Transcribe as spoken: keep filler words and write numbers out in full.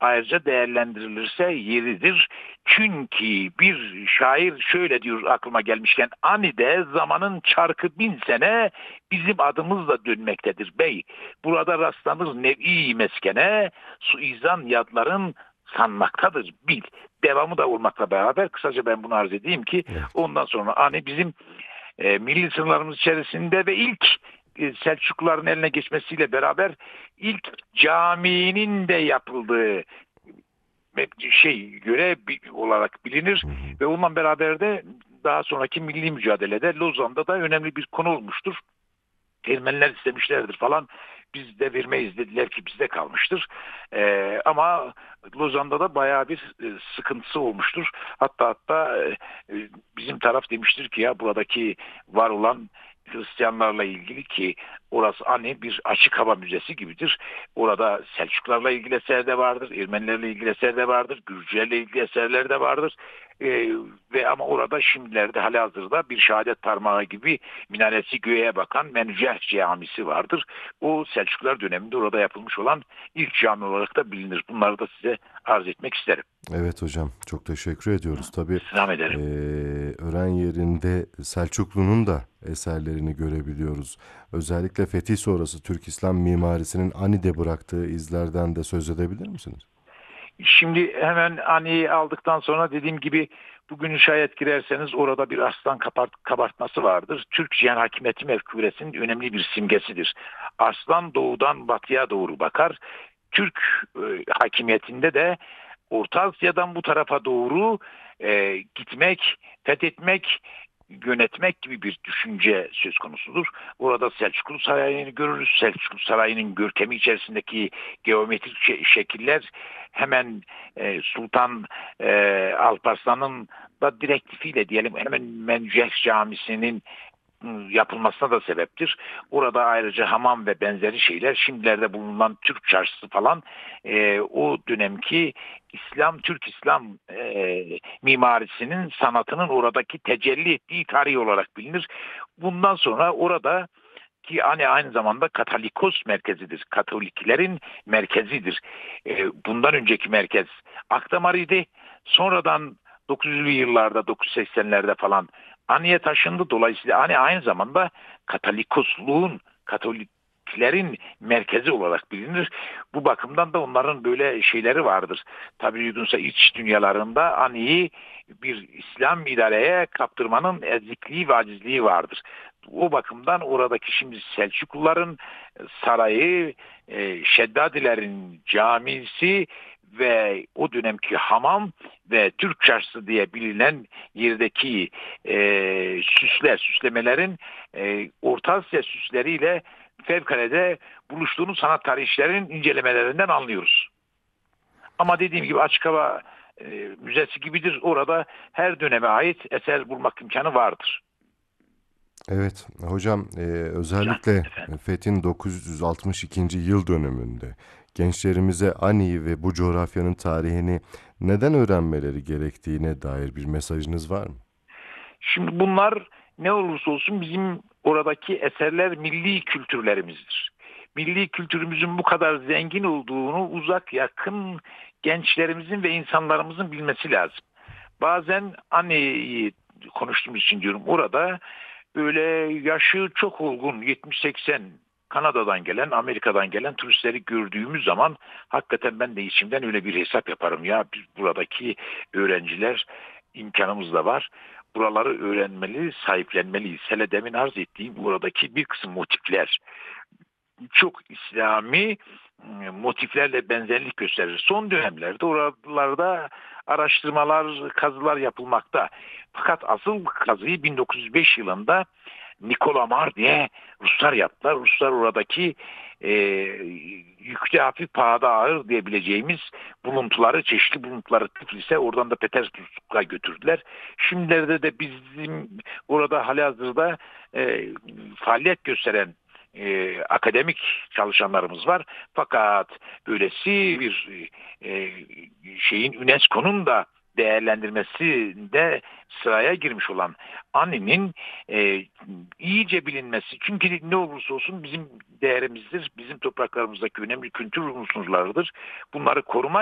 ayrıca değerlendirilirse yeridir. Çünkü bir şair şöyle diyor aklıma gelmişken: Ani'de zamanın çarkı bin sene bizim adımızla dönmektedir bey. Burada rastlanır nev'i meskene, suizan yadların sanmaktadır bil. Devamı da olmakla beraber kısaca ben bunu arz edeyim ki Evet. ondan sonra Ani bizim e, milli sınırlarımız içerisinde ve ilk e, Selçukluların eline geçmesiyle beraber ilk caminin de yapıldığı şey göre olarak bilinir Hı hı. ve onunla beraber de daha sonraki milli mücadelede Lozan'da da önemli bir konu olmuştur. Ermeniler istemişlerdir falan. Biz de vermeyiz dediler ki bizde kalmıştır. Ee, ama Lozan'da da bayağı bir e, sıkıntısı olmuştur. Hatta hatta e, bizim taraf demiştir ki ya buradaki var olan Hristiyanlarla ilgili ki orası hani bir açık hava müzesi gibidir. Orada Selçuklarla ilgili eser de vardır, Ermenilerle ilgili eser de vardır, Gürcülerle ilgili eserler de vardır. Ee, ve ama orada şimdilerde halihazırda bir şehadet parmağı gibi minaresi göğe bakan Menceh Camisi vardır. O Selçuklular döneminde orada yapılmış olan ilk cami olarak da bilinir. Bunları da size arz etmek isterim. Evet hocam, çok teşekkür ediyoruz. Tabii Selam eee ederim. öğren yerinde Selçuklu'nun da eserlerini görebiliyoruz. Özellikle fetih sonrası Türk İslam mimarisinin Ani'de bıraktığı izlerden de söz edebilir misiniz? Şimdi hemen Ani'yi aldıktan sonra dediğim gibi bugün şayet girerseniz orada bir arslan kabart kabartması vardır. Türk cihan hakimiyeti mefkuresinin önemli bir simgesidir. Arslan doğudan batıya doğru bakar. Türk e, hakimiyetinde de Orta Asya'dan bu tarafa doğru e, gitmek, fethetmek, yönetmek gibi bir düşünce söz konusudur. Orada Selçuklu Sarayı'nı görürüz. Selçuklu Sarayı'nın görkemi içerisindeki geometrik şe- şekiller hemen e, Sultan e, Alparslan'ın da direktifiyle diyelim hemen Menceh Camisi'nin yapılmasına da sebeptir. Orada ayrıca hamam ve benzeri şeyler şimdilerde bulunan Türk çarşısı falan e, o dönemki İslam, Türk İslam e, mimarisinin sanatının oradaki tecelli ettiği tarih olarak bilinir. Bundan sonra orada ki hani aynı zamanda Katolikos merkezidir. Katoliklerin merkezidir. E, bundan önceki merkez Akdamar'ydı. Sonradan dokuz yüzlü yıllarda dokuz yüz seksenlerde falan Ani'ye taşındı. Dolayısıyla Ani aynı zamanda Katolikosluğun, Katoliklerin merkezi olarak bilinir. Bu bakımdan da onların böyle şeyleri vardır. Tabii uygunsa iç dünyalarında Ani'yi bir İslam idareye kaptırmanın ezikliği ve acizliği vardır. O bakımdan oradaki şimdi Selçukluların sarayı, e, Şeddadilerin camisi ve o dönemki hamam ve Türk çarşısı diye bilinen yerdeki e, süsler, süslemelerin e, Orta Asya süsleriyle fevkalade buluştuğunu sanat tarihçilerin incelemelerinden anlıyoruz. Ama dediğim gibi açık hava e, müzesi gibidir. Orada her döneme ait eser bulmak imkanı vardır. Evet hocam, eee, Can özellikle efendim. Fethin dokuz yüz altmış ikinci yıl dönümünde gençlerimize Ani'yi ve bu coğrafyanın tarihini neden öğrenmeleri gerektiğine dair bir mesajınız var mı? Şimdi bunlar ne olursa olsun bizim oradaki eserler milli kültürlerimizdir. Milli kültürümüzün bu kadar zengin olduğunu uzak yakın gençlerimizin ve insanlarımızın bilmesi lazım. Bazen anneyi konuştuğumuz için diyorum orada böyle yaşı çok olgun yetmiş seksen Kanada'dan gelen, Amerika'dan gelen turistleri gördüğümüz zaman hakikaten ben de içimden öyle bir hesap yaparım. Ya biz buradaki öğrenciler imkanımız da var. Buraları öğrenmeli, sahiplenmeliyiz. Hele demin arz ettiğim buradaki bir kısım motifler çok İslami motiflerle benzerlik gösterir. Son dönemlerde oralarda araştırmalar, kazılar yapılmakta. Fakat asıl kazıyı bin dokuz yüz beş yılında Nikola Mar diye Ruslar yaptılar. Ruslar oradaki e, yükte hafif pahada ağır diyebileceğimiz buluntuları, çeşitli buluntuları Tiflis'e oradan da Petersburg'a götürdüler. Şimdilerde de bizim orada halihazırda e, faaliyet gösteren e, akademik çalışanlarımız var. Fakat böylesi bir e, şeyin U N E S C O'nun da değerlendirmesinde sıraya girmiş olan Ani'nin e, iyice bilinmesi. Çünkü ne olursa olsun bizim değerimizdir. Bizim topraklarımızdaki önemli kültür unsurlarıdır. Bunları koruma